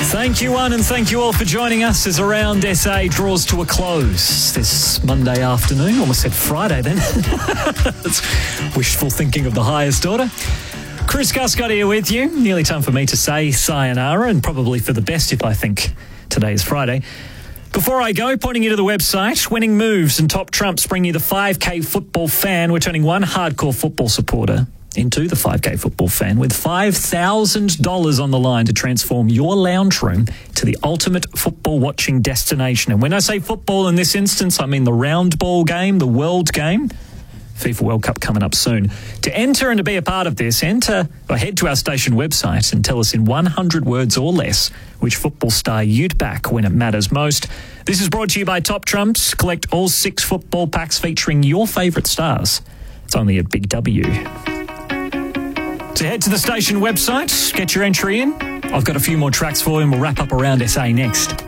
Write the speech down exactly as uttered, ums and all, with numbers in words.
Thank you, one, and thank you all for joining us as Around S A draws to a close this Monday afternoon. Almost said Friday then. That's wishful thinking of the highest order. Chris Guscott here with you. Nearly time for me to say sayonara, and probably for the best if I think today is Friday. Before I go, pointing you to the website, Winning Moves and Top Trumps bring you the five K Football Fan. We're turning one hardcore football supporter into the five K Football Fan with five thousand dollars on the line to transform your lounge room to the ultimate football watching destination. And when I say football in this instance, I mean the round ball game, the world game. FIFA World Cup coming up soon. To enter and to be a part of this, enter or head to our station website and tell us in one hundred words or less which football star you'd back when it matters most. This is brought to you by Top Trumps. Collect all six football packs featuring your favourite stars. It's only at Big W. So head to the station website, get your entry in. I've got a few more tracks for you and we'll wrap up Around S A next.